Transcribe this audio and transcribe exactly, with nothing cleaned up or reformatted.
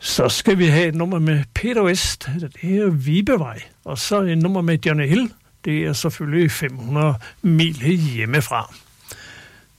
Så skal vi have et nummer med Peter West, det er Vibevej, og så et nummer med Johnny Hill, det er selvfølgelig fem hundrede mil hjemmefra.